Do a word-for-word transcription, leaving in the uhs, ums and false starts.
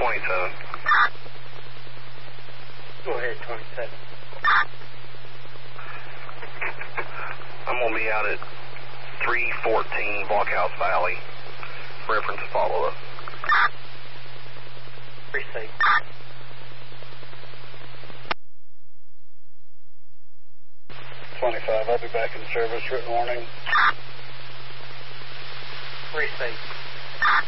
twenty-seven. Go ahead, twenty-seven. I'm going to be out at three fourteen Blockhouse Valley. Reference follow-up. Receive. twenty-five, I'll be back in service. Written warning. Receive.